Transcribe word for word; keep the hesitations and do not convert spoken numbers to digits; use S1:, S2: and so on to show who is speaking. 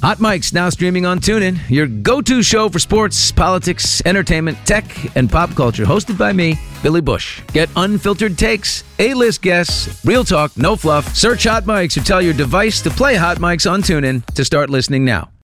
S1: Hot Mics now streaming on TuneIn, your go-to show for sports, politics, entertainment, tech, and pop culture. Hosted by me, Billy Bush. Get unfiltered takes, A-list guests, real talk, no fluff. Search Hot Mics or tell your device to play Hot Mics on TuneIn to start listening now.